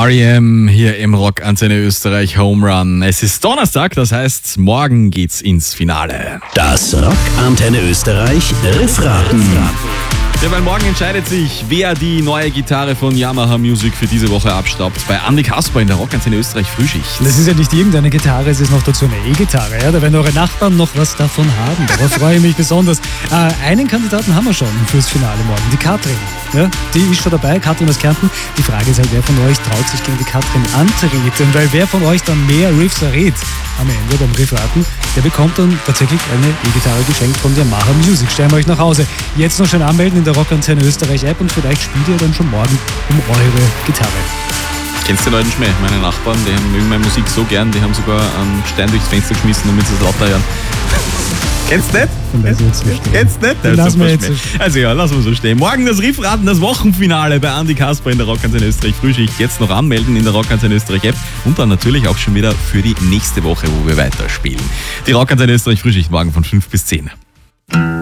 R.E.M. hier im Rockantenne Österreich Home Run. Es ist Donnerstag, das heißt, morgen geht's ins Finale. Das Rockantenne Österreich Riffraten. Ja, weil morgen entscheidet sich, wer die neue Gitarre von Yamaha Music für diese Woche abstaubt. Bei Andi Kasper in der Rockantenne Österreich Frühschicht. Das ist ja nicht irgendeine Gitarre, es ist noch dazu eine E-Gitarre. Ja? Da werden eure Nachbarn noch was davon haben. Darauf freue ich mich besonders. Einen Kandidaten haben wir schon fürs Finale morgen, die Katrin. Ja? Die ist schon dabei, Katrin aus Kärnten. Die Frage ist halt, wer von euch traut sich gegen die Katrin antreten? Weil wer von euch dann mehr Riffs errät am Ende beim Riffraten, der bekommt dann tatsächlich eine E-Gitarre geschenkt von Yamaha Music. Stellen wir euch nach Hause. Jetzt noch schön anmelden in der Rockantenne Österreich App und vielleicht spielt ihr dann schon morgen um eure Gitarre. Kennst du den alten Schmäh? Meine Nachbarn, die mögen meine Musik so gern, die haben sogar einen Stein durchs Fenster geschmissen, damit sie es lauter hören. Kennst du nicht? Kennst du nicht? Lassen wir jetzt so stehen. Also ja, lassen wir so stehen. Morgen das Riffraten, das Wochenfinale bei Andi Kasper in der Rockantenne Österreich Frühschicht. Jetzt noch anmelden in der Rockantenne Österreich App und dann natürlich auch schon wieder für die nächste Woche, wo wir weiterspielen. Die Rockantenne Österreich Frühschicht morgen von 5 bis 10.